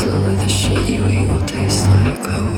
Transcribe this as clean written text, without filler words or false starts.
Slowly the shit you eat will taste like